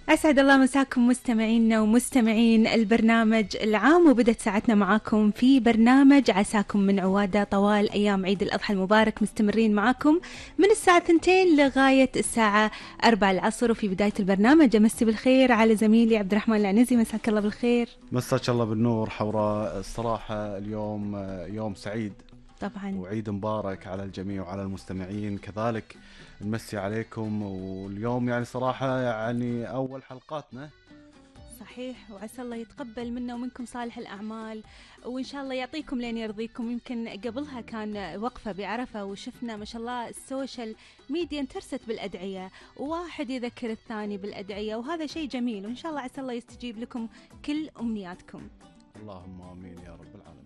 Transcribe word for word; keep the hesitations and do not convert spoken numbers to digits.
أسعد الله مساكم مستمعينا ومستمعين البرنامج العام، وبدت ساعتنا معاكم في برنامج عساكم من عوادة طوال أيام عيد الأضحى المبارك. مستمرين معاكم من الساعة اثنتين لغاية الساعة أربعة العصر. وفي بداية البرنامج أمسي بالخير على زميلي عبد الرحمن العنزي. مساك الله بالخير. مساك الله بالنور حوراء. الصراحة اليوم يوم سعيد طبعا، وعيد مبارك على الجميع وعلى المستمعين كذلك. نمسي عليكم، واليوم يعني صراحة يعني أول حلقاتنا. صحيح، وعسى الله يتقبل منا ومنكم صالح الأعمال، وإن شاء الله يعطيكم لين يرضيكم. يمكن قبلها كان وقفة بعرفة وشفنا ما شاء الله السوشيال ميديا انترست بالأدعية، وواحد يذكر الثاني بالأدعية، وهذا شيء جميل، وإن شاء الله عسى الله يستجيب لكم كل أمنياتكم. اللهم آمين يا رب العالمين.